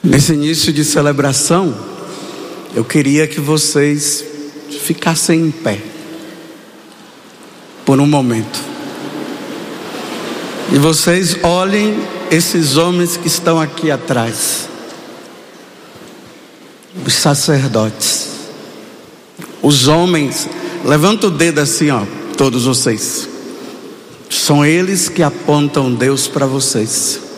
Nesse início de celebração, eu queria que vocês ficassem em pé por um momento. E vocês olhem esses homens que estão aqui atrás. Os sacerdotes. Os homens, levanta o dedo assim, ó, todos vocês. São eles que apontam Deus para vocês.